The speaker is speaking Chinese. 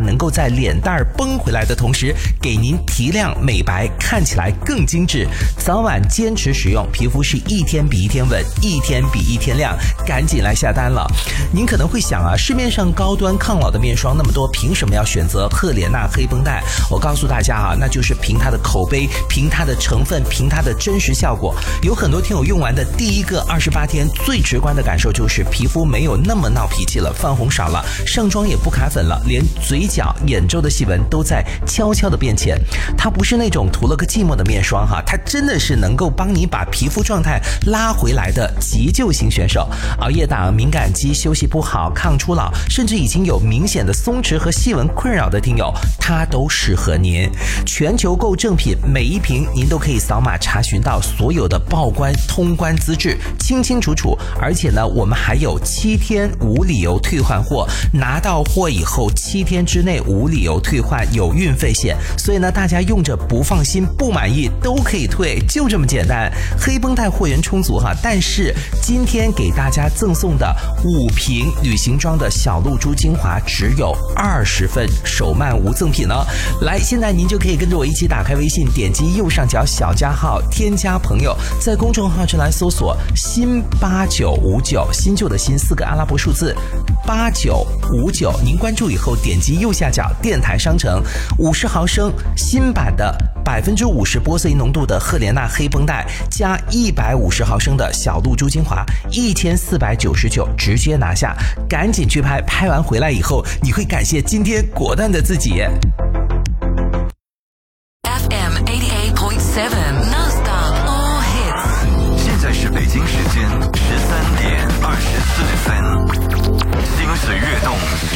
能够在脸蛋儿崩回来的同时，给您提亮美白，看起来更精致。早晚坚持使用，皮肤是一天比一天稳，一天比一天亮，赶紧来下单了。您可能会想啊，市面上高端抗老的面霜那么多，凭什么要选择赫莲娜黑绷带？我告诉大家啊，那就是凭它的口碑，凭它的成分，凭它的真实效果。有很多听友用完的第一个28天，最直观的感受就是皮肤没有那么闹脾气了，泛红少了，上妆也不卡粉了，连嘴角、眼周的细纹都在悄悄的变浅。它不是那种涂了个寂寞的面霜哈，它真的是能够帮你把皮肤状态拉回来的急救型选手。熬夜党、敏感肌、休息不好、抗初老，甚至已经有明显的松弛和细纹困扰的听友，它都适合您。全球购正品，每一瓶您都可以扫码查询到所有的报关通关资质，清清楚楚。而且呢，我们还有7天无理由退换货，拿到货以后7天之内无理由退换，有运费险。所以呢，大家用着不放心、不满意都可以退，就这么简单。黑绷带货源充足哈，但是今天给大家赠送的5瓶旅行装的小露珠精华只有20份，手慢无赠品哦。来，现在您就可以跟着我一起打开微信，点击右上角小加号，添加朋友，在公众号这来搜索新8959，新旧的新4个阿拉伯数字8959，您关注以后点击右下角电台商城，50毫升新版的50%玻色因浓度的赫莲娜黑绷带加150毫升的小露珠精华，1499直接拿下，赶紧去拍，拍完回来以后你会感谢今天果断的自己。 FM 88.7 Non-stop all hits。 现在是北京时间13点24分，心随悦动。